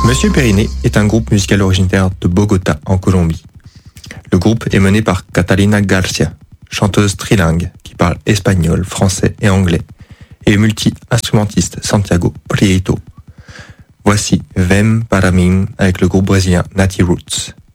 Monsieur Periné est un groupe musical originaire de Bogota, en Colombie. Le groupe est mené par Catalina Garcia, chanteuse trilingue qui parle espagnol, français et anglais, et le multi-instrumentiste Santiago Prieto. Voici Vem para mim avec le groupe brésilien Nati Roots.